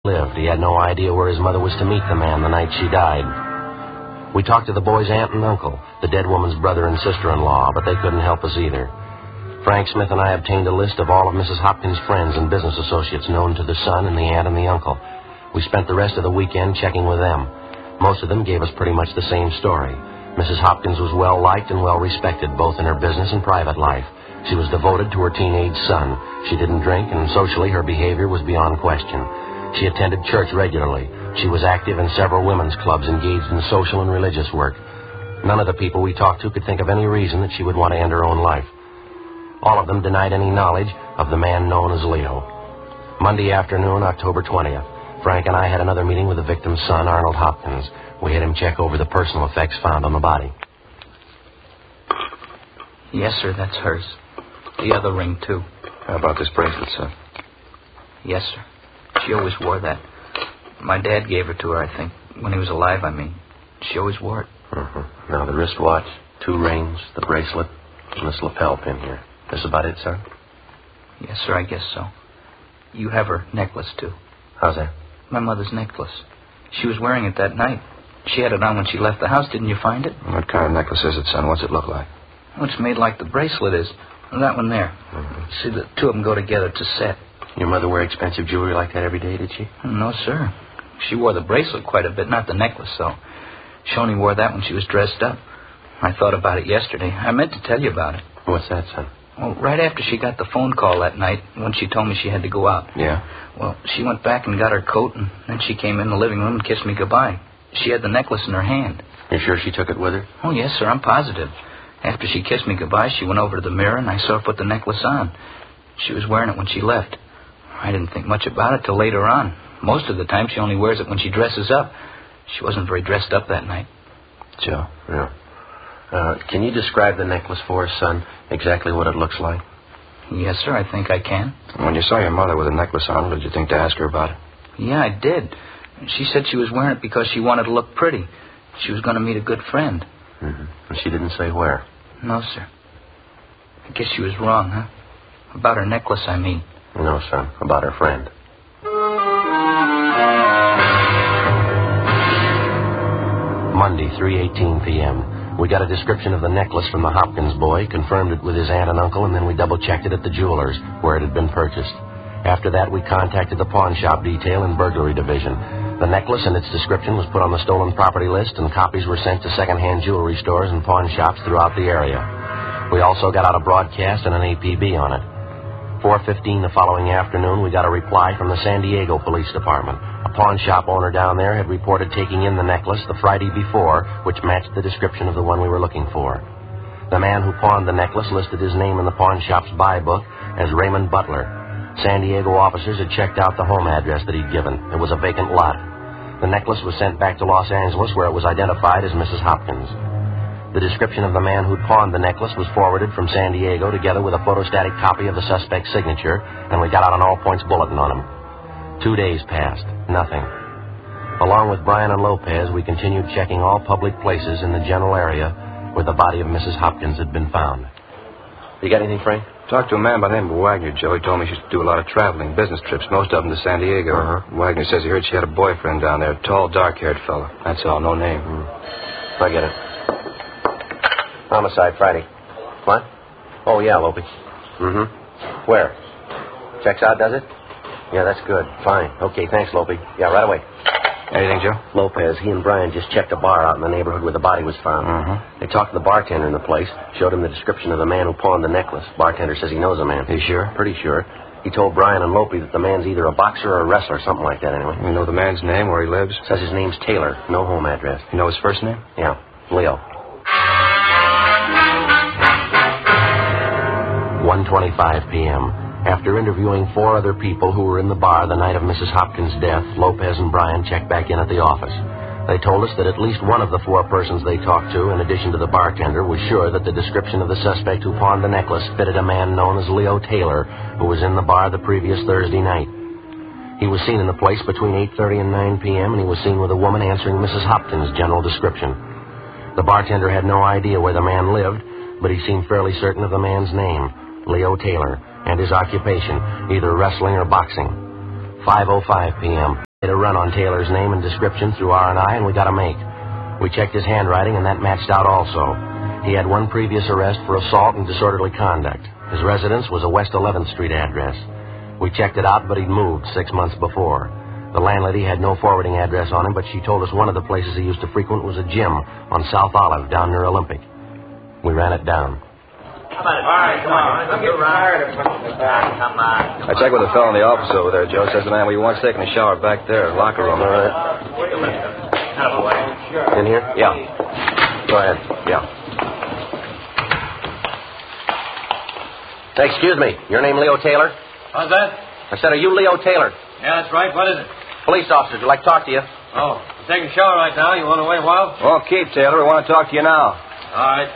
lived. He had no idea where his mother was to meet the man the night she died. We talked to the boy's aunt and uncle, the dead woman's brother and sister-in-law, but they couldn't help us either. Frank Smith and I obtained a list of all of Mrs. Hopkins' friends and business associates known to the son and the aunt and the uncle. We spent the rest of the weekend checking with them. Most of them gave us pretty much the same story. Mrs. Hopkins was well-liked and well-respected, both in her business and private life. She was devoted to her teenage son. She didn't drink, and socially her behavior was beyond question. She attended church regularly. She was active in several women's clubs engaged in social and religious work. None of the people we talked to could think of any reason that she would want to end her own life. All of them denied any knowledge of the man known as Leo. Monday afternoon, October 20th, Frank and I had another meeting with the victim's son, Arnold Hopkins. We had him check over the personal effects found on the body. Yes, sir, that's hers. The other ring, too. How about this bracelet, son? Yes, sir. She always wore that. My dad gave her to her, I think. When he was alive, I mean. She always wore it. Mm-hmm. Now, the wristwatch, 2 rings, the bracelet, and this lapel pin here. This about it, son? Yes, sir, I guess so. You have her necklace, too. How's that? My mother's necklace. She was wearing it that night. She had it on when she left the house. Didn't you find it? What kind of necklace is it, son? What's it look like? Oh, it's made like the bracelet is. That one there. Mm-hmm. See, the two of them go together. It's a set. Your mother wear expensive jewelry like that every day, did she? No, sir. She wore the bracelet quite a bit, not the necklace, though. She only wore that when she was dressed up. I thought about it yesterday. I meant to tell you about it. What's that, son? Well, right after she got the phone call that night, when she told me she had to go out. Yeah? Well, she went back and got her coat, and then she came in the living room and kissed me goodbye. She had the necklace in her hand. You sure she took it with her? Oh, yes, sir, I'm positive. After she kissed me goodbye, she went over to the mirror, and I saw her put the necklace on. She was wearing it when she left. I didn't think much about it till later on. Most of the time, she only wears it when she dresses up. She wasn't very dressed up that night. Joe? Yeah. Can you describe the necklace for us, son? Exactly what it looks like? Yes, sir, I think I can. When you saw your mother with a necklace on, did you think to ask her about it? Yeah, I did. She said she was wearing it because she wanted to look pretty. She was going to meet a good friend. Mm-hmm. And she didn't say where? No, sir. I guess she was wrong, huh? About her necklace, I mean. No, son. About her friend. Monday, 3:18 p.m. We got a description of the necklace from the Hopkins boy, confirmed it with his aunt and uncle, and then we double-checked it at the jeweler's, where it had been purchased. After that, we contacted the pawn shop detail and burglary division. The necklace and its description was put on the stolen property list, and copies were sent to second-hand jewelry stores and pawn shops throughout the area. We also got out a broadcast and an APB on it. 4:15 the following afternoon, we got a reply from the San Diego Police Department. A pawn shop owner down there had reported taking in the necklace the Friday before, which matched the description of the one we were looking for. The man who pawned the necklace listed his name in the pawn shop's buy book as Raymond Butler. San Diego officers had checked out the home address that he'd given. It was a vacant lot. The necklace was sent back to Los Angeles, where it was identified as Mrs. Hopkins. The description of the man who'd pawned the necklace was forwarded from San Diego together with a photostatic copy of the suspect's signature, and we got out an all-points bulletin on him. 2 days passed. Nothing. Along with Bryan and Lopez, we continued checking all public places in the general area where the body of Mrs. Hopkins had been found. You got anything, Frank? Talked to a man by the name of Wagner, Joe. He told me she used to do a lot of traveling, business trips, most of them to San Diego. Wagner says he heard she had a boyfriend down there, a tall, dark-haired fella. That's all, no name. I get it. Homicide Friday. What? Oh, yeah, Lopey. Mm-hmm. Where? Checks out, does it? Yeah, that's good. Fine. Okay, thanks, Lopey. Yeah, right away. Anything, Joe? Lopez, he and Bryan just checked a bar out in the neighborhood where the body was found. They talked to the bartender in the place, showed him the description of the man who pawned the necklace. Bartender says he knows the man. You sure? Pretty sure. He told Bryan and Lopey that the man's either a boxer or a wrestler, something like that anyway. You know the man's name, where he lives? Says his name's Taylor. No home address. You know his first name? Yeah, Leo. 1:25 p.m. After interviewing 4 other people who were in the bar the night of Mrs. Hopkins' death, Lopez and Bryan checked back in at the office. They told us that at least one of the 4 persons they talked to, in addition to the bartender, was sure that the description of the suspect who pawned the necklace fitted a man known as Leo Taylor, who was in the bar the previous Thursday night. He was seen in the place between 8:30 and 9 p.m., and he was seen with a woman answering Mrs. Hopkins' general description. The bartender had no idea where the man lived, but he seemed fairly certain of the man's name, Leo Taylor, and his occupation, either wrestling or boxing. 5:05 p.m. Made a run on Taylor's name and description through R&I, and we got a make. We checked his handwriting, and that matched out also. He had one previous arrest for assault and disorderly conduct. His residence was a West 11th Street address. We checked it out, but he'd moved 6 months before. The landlady had no forwarding address on him, but she told us one of the places he used to frequent was a gym on South Olive down near Olympic. We ran it down. All right, come on. I'm getting tired of come on. I checked with a fellow in the office over there. Joe says the man we once taking a shower back there, locker room. All right. In here? Yeah. Go ahead. Yeah. Hey, excuse me. Your name Leo Taylor? How's that? I said, are you Leo Taylor? Yeah, that's right. What is it? Police officers would like to talk to you. Oh, I'm taking a shower right now. You want to wait a while? Well, keep, Taylor. We want to talk to you now. All right.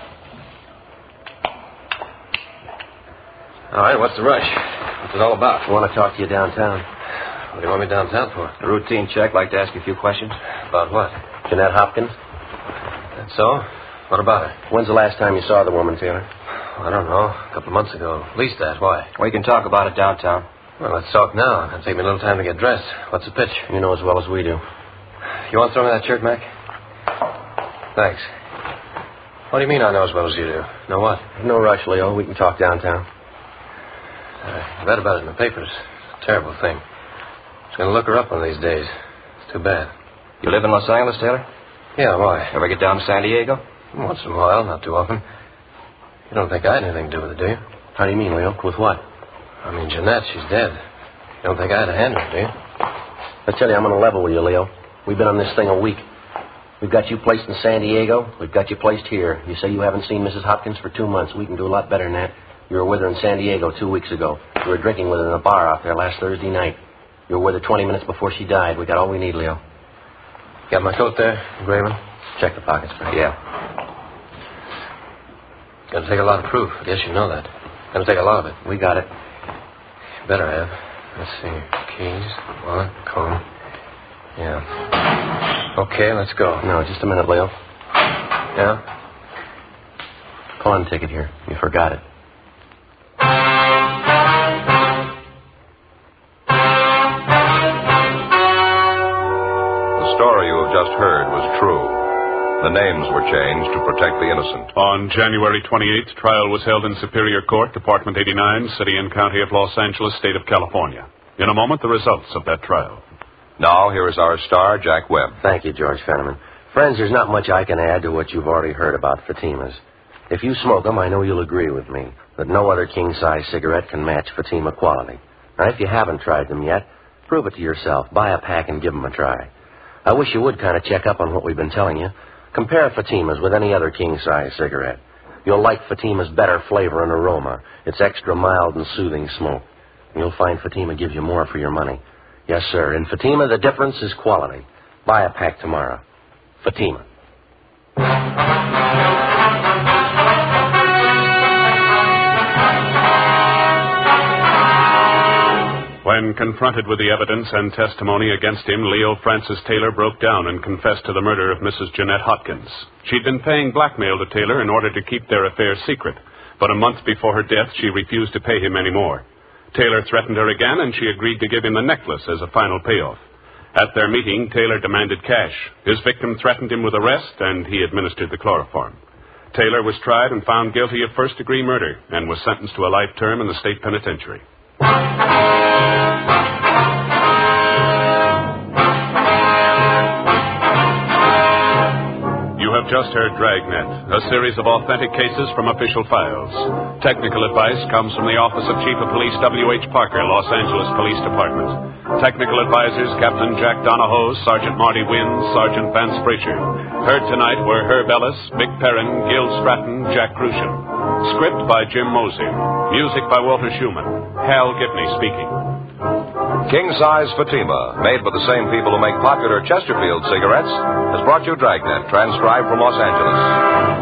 All right, what's the rush? What's it all about? I want to talk to you downtown. What do you want me downtown for? A routine check. Like to ask you a few questions. About what? Jeanette Hopkins? That's so? What about her? When's the last time you saw the woman, Taylor? I don't know. A couple of months ago. At least that. Why? We can talk about it downtown. Well, let's talk now. It'll take me a little time to get dressed. What's the pitch? You know as well as we do. You want to throw me that shirt, Mac? Thanks. What do you mean I know as well as you do? Know what? No rush, Leo. We can talk downtown. I read about it in the papers. It's a terrible thing. I was going to look her up one of these days. It's too bad. You live in Los Angeles, Taylor? Yeah, why? Ever get down to San Diego? Once in a while, not too often. You don't think I had anything to do with it, do you? How do you mean, Leo? With what? I mean, Jeanette, she's dead. You don't think I had a hand in it, do you? I tell you, I'm on a level with you, Leo. We've been on this thing a week. We've got you placed in San Diego. We've got you placed here. You say you haven't seen Mrs. Hopkins for 2 months. We can do a lot better than that. You were with her in San Diego 2 weeks ago. You were drinking with her in a bar out there last Thursday night. You were with her 20 minutes before she died. We got all we need, Leo. Got my coat there, Graven? Check the pockets, Frank. Yeah. Gonna take a lot of proof. I guess you know that. Gonna take a lot of it. We got it. Better have. Let's see. Keys, wallet, comb. Yeah. Okay, let's go. No, just a minute, Leo. Yeah? Pawn ticket here. You forgot it. The story you have just heard was true. The names were changed to protect the innocent. On January 28th, trial was held in Superior Court, Department 89, City and County of Los Angeles, State of California. In a moment, the results of that trial. Now, here is our star, Jack Webb. Thank you, George Fenneman. Friends, there's not much I can add to what you've already heard about Fatima's. If you smoke them, I know you'll agree with me that no other king-size cigarette can match Fatima quality. Now, if you haven't tried them yet, prove it to yourself. Buy a pack and give them a try. I wish you would kind of check up on what we've been telling you. Compare Fatima's with any other king-size cigarette. You'll like Fatima's better flavor and aroma. It's extra mild and soothing smoke. You'll find Fatima gives you more for your money. Yes, sir. In Fatima, the difference is quality. Buy a pack tomorrow. Fatima. When confronted with the evidence and testimony against him, Leo Francis Taylor broke down and confessed to the murder of Mrs. Jeanette Hopkins. She'd been paying blackmail to Taylor in order to keep their affair secret, but a month before her death, she refused to pay him any more. Taylor threatened her again, and she agreed to give him the necklace as a final payoff. At their meeting, Taylor demanded cash. His victim threatened him with arrest, and he administered the chloroform. Taylor was tried and found guilty of first-degree murder and was sentenced to a life term in the state penitentiary. You have just heard Dragnet, a series of authentic cases from official files. Technical advice comes from the Office of Chief of Police W.H. Parker, Los Angeles Police Department. Technical advisors Captain Jack Donahoe, Sergeant Marty Wynn, Sergeant Vance Frazier. Heard tonight were Herb Ellis, Vic Perrin, Gil Stratton, Jack Crucian. Script by Jim Mosey. Music by Walter Schumann. Hal Gibney speaking. King-size Fatima, made by the same people who make popular Chesterfield cigarettes, has brought you Dragnet, transcribed from Los Angeles.